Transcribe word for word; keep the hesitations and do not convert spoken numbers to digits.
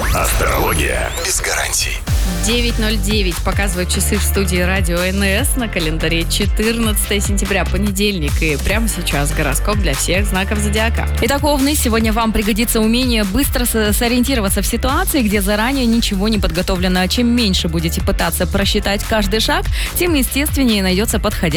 Астрология без гарантий. девять ноль девять показывают часы в студии Радио эн эс. На календаре четырнадцатое сентября, понедельник. И прямо сейчас гороскоп для всех знаков зодиака. Итак, Овны, сегодня вам пригодится умение быстро с- сориентироваться в ситуации, где заранее ничего не подготовлено. Чем меньше будете пытаться просчитать каждый шаг, тем естественнее найдется подходящий